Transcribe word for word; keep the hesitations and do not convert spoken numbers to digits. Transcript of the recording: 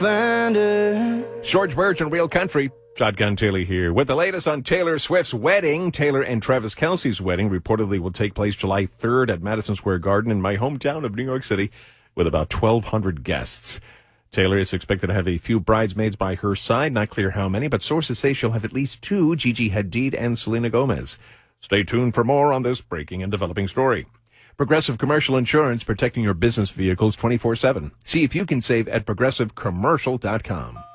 George Birch and Real Country. Shotgun Taylor here. With the latest on Taylor Swift's wedding, Taylor and Travis Kelce's wedding reportedly will take place July third at Madison Square Garden in my hometown of New York City with about twelve hundred guests. Taylor is expected to have a few bridesmaids by her side, not clear how many, but sources say she'll have at least two, Gigi Hadid and Selena Gomez. Stay tuned for more on this breaking and developing story. Progressive Commercial Insurance, protecting your business vehicles twenty-four seven. See if you can save at progressive commercial dot com.